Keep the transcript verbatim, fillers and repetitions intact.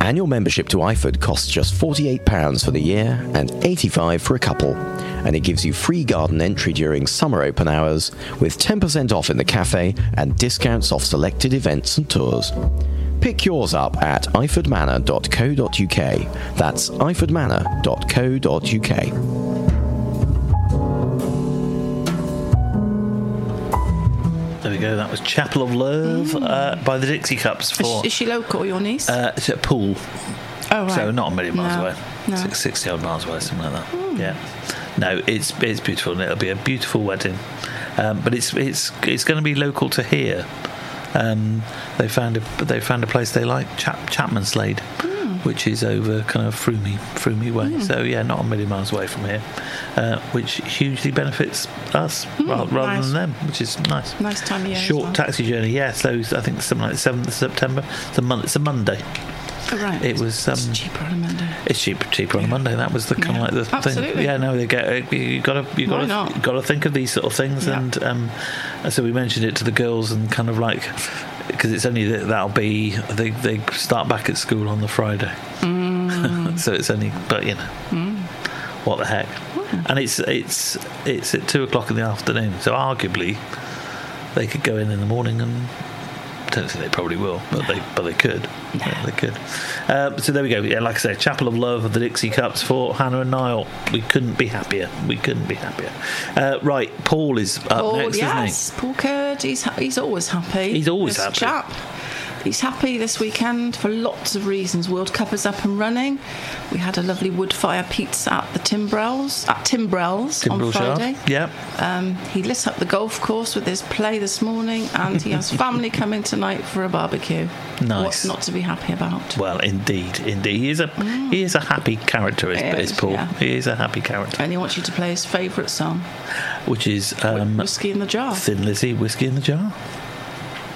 Annual membership to IFOD costs just forty-eight pounds for the year and eighty-five pounds for a couple, and it gives you free garden entry during summer open hours with ten percent off in the cafe and discounts off selected events and tours. Pick yours up at iford manor dot co dot uk. That's iford manor dot co dot uk. There we go. That was Chapel of Love mm. uh, by the Dixie Cups. For, is, is she local, your niece? Uh, it's at Poole. Oh, right. So not a million miles no. away. No. Six, sixty odd miles away, something like that. Mm. Yeah. No, it's it's beautiful, and it'll be a beautiful wedding. Um, but it's it's it's going to be local to here. Um, they found a they found a place they like, Chap, Chapman Slade, mm. which is over kind of Frumy Frumy way. Mm. So yeah, not a million miles away from here, uh, which hugely benefits us mm, rather, rather nice. than them, which is nice. Nice time of year. Short well. taxi journey, yeah. So I think something like the seventh of September. It's a mon- It's a Monday. Oh, right. It was. Um, it's cheaper on a Monday. It's cheaper, cheaper on a Monday. That was the kind yeah. of like the Absolutely. thing. Yeah, no, they get you got to you got to got to think of these sort of things, yeah. and um, so we mentioned it to the girls, and kind of like because it's only that that'll be they they start back at school on the Friday, mm. so it's only but you know mm. what the heck, mm. and it's it's it's at two o'clock in the afternoon, so arguably they could go in in the morning and. I don't think they probably will, but they but they could. Yeah, yeah they could. Uh, so there we go. Yeah, like I said, Chapel of Love of the Dixie Cups for Hannah and Niall. We couldn't be happier. We couldn't be happier. Uh, right, Paul is up Paul, next, yes. isn't he? Paul Curd. He's he's always happy. He's always this happy. Chap. He's happy this weekend for lots of reasons. World Cup is up and running. We had a lovely wood fire pizza at the Timbrels, at Timbrels on Friday. Yeah. Um, he lit up the golf course with his play this morning, and he has family coming tonight for a barbecue. Nice. What's not to be happy about? Well, indeed, indeed, he is a mm. he is a happy character. Is, is, is Paul? Yeah. He is a happy character. And he wants you to play his favourite song, which is um, Whiskey in the Jar. Thin Lizzy, Whiskey in the Jar.